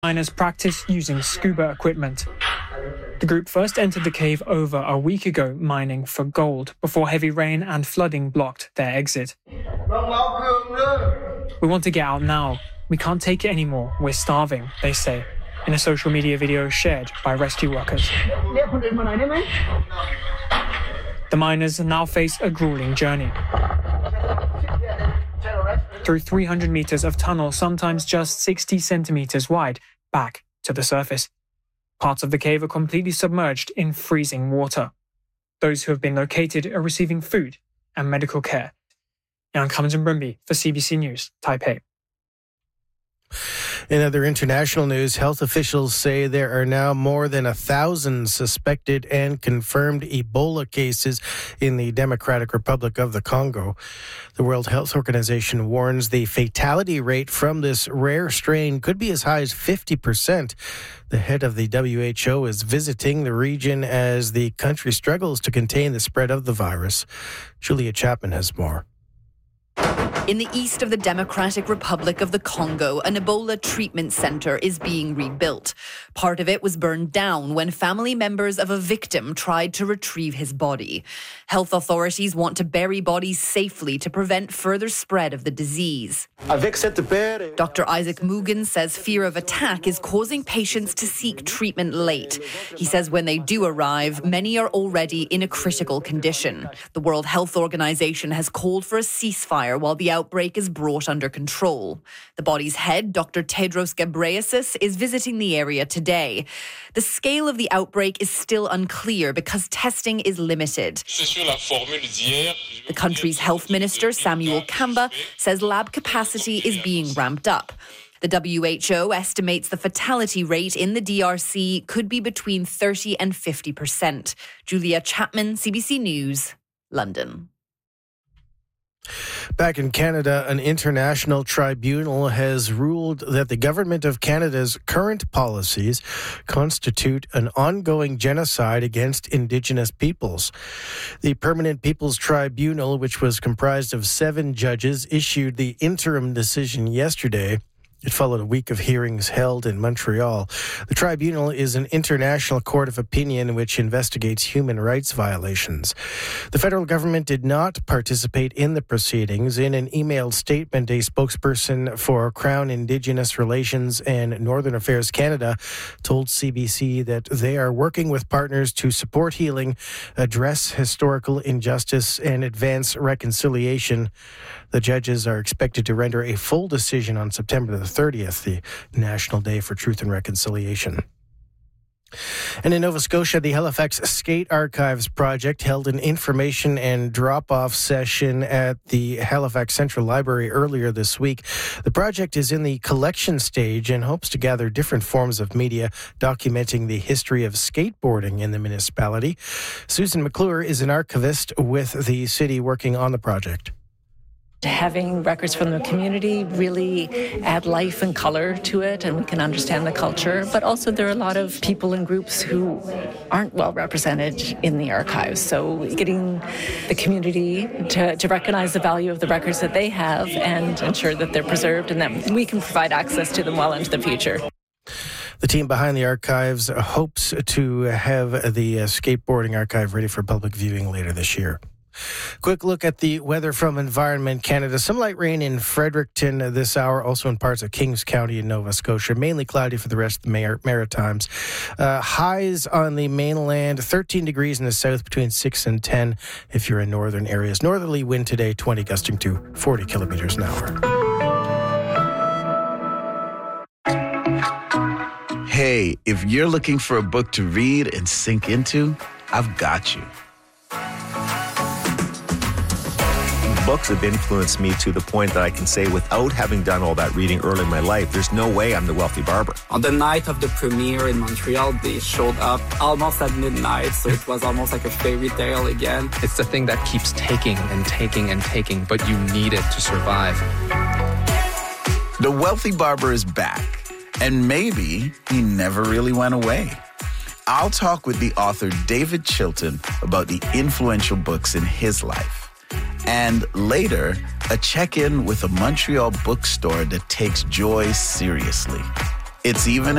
Miners practice using scuba equipment. The group first entered the cave over a week ago, mining for gold, before heavy rain and flooding blocked their exit. We want to get out now. We can't take it anymore. We're starving, they say, in a social media video shared by rescue workers. The miners now face a grueling journey. Through 300 meters of tunnel, sometimes just 60 centimeters wide, back to the surface. Parts of the cave are completely submerged in freezing water. Those who have been located are receiving food and medical care. Yang Kamjin for CBC News, Taipei. In other international news, health officials say there are now more than 1,000 suspected and confirmed Ebola cases in the Democratic Republic of the Congo. The World Health Organization warns the fatality rate from this rare strain could be as high as 50%. The head of the WHO is visiting the region as the country struggles to contain the spread of the virus. Julia Chapman has more. In the east of the Democratic Republic of the Congo, an Ebola treatment center is being rebuilt. Part of it was burned down when family members of a victim tried to retrieve his body. Health authorities want to bury bodies safely to prevent further spread of the disease. Dr. Isaac Mugen says fear of attack is causing patients to seek treatment late. He says when they do arrive, many are already in a critical condition. The World Health Organization has called for a ceasefire while the outbreak is brought under control. The body's head, Dr. Tedros Ghebreyesus, is visiting the area today. The scale of the outbreak is still unclear because testing is limited. The country's health minister, Samuel Kamba, says lab capacity is being ramped up. The WHO estimates the fatality rate in the DRC could be between 30 and 50%. Julia Chapman, CBC News, London. Back in Canada, an international tribunal has ruled that the Government of Canada's current policies constitute an ongoing genocide against Indigenous peoples. The Permanent Peoples Tribunal, which was comprised of 7 judges, issued the interim decision yesterday. It followed a week of hearings held in Montreal. The tribunal is an international court of opinion which investigates human rights violations. The federal government did not participate in the proceedings. In an emailed statement, a spokesperson for Crown Indigenous Relations and Northern Affairs Canada told CBC that they are working with partners to support healing, address historical injustice, and advance reconciliation. The judges are expected to render a full decision on September the 30th, the National Day for Truth and Reconciliation. And in Nova Scotia, the Halifax Skate Archives Project held an information and drop-off session at the Halifax Central Library earlier this week. The project is in the collection stage and hopes to gather different forms of media documenting the history of skateboarding in the municipality. Susan McClure is an archivist with the city working on the project. Having records from the community really add life and color to it, and we can understand the culture. But also there are a lot of people and groups who aren't well represented in the archives. So getting the community to recognize the value of the records that they have and ensure that they're preserved and that we can provide access to them well into the future. The team behind the archives hopes to have the skateboarding archive ready for public viewing later this year. Quick look at the weather from Environment Canada. Some light rain in Fredericton this hour, also in parts of Kings County in Nova Scotia. Mainly cloudy for the rest of the Maritimes. Highs on the mainland, 13 degrees in the south, between 6 and 10 if you're in northern areas. Northerly wind today, 20 gusting to 40 kilometers an hour. Hey, if you're looking for a book to read and sink into, I've got you. Books have influenced me to the point that I can say, without having done all that reading early in my life, there's no way I'm the wealthy barber. On the night of the premiere in Montreal, they showed up almost at midnight, so it was almost like a fairy tale again. It's the thing that keeps taking and taking and taking, but you need it to survive. The Wealthy Barber is back, and maybe he never really went away. I'll talk with the author David Chilton about the influential books in his life. And later, a check-in with a Montreal bookstore that takes joy seriously. It's even